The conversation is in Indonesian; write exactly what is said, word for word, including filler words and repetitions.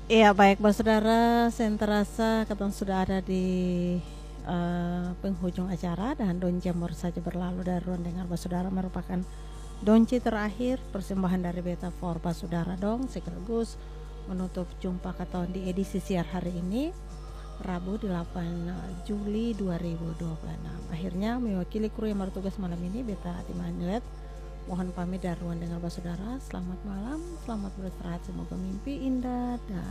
Iya baik Mbak Saudara, saya terasa ketemu sudah ada di uh, penghujung acara dan Don Jam baru saja berlalu dari ruang dengar Mbak Saudara merupakan donci terakhir persembahan dari Beta for Mbak Saudara dong sekaligus menutup jumpa katawan di edisi siar hari ini Rabu delapan Juli dua ribu dua puluh enam. Akhirnya mewakili kru yang bertugas malam ini Beta Atimanet mohon pamit dari ruang dengar Mbak Saudara. Selamat malam, selamat beristirahat, semoga mimpi indah dan